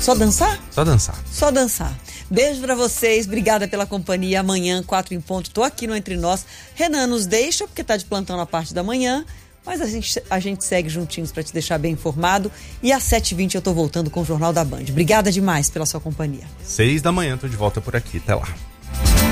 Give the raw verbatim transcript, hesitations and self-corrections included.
Só dançar? Só dançar. Só dançar. Beijo pra vocês, obrigada pela companhia. Amanhã, quatro em ponto, tô aqui no Entre Nós. Renan nos deixa, porque tá de plantão na parte da manhã, mas a gente, a gente segue juntinhos pra te deixar bem informado. E às sete e vinte eu tô voltando com o Jornal da Band. Obrigada demais pela sua companhia. Seis da manhã, tô de volta por aqui. Até lá.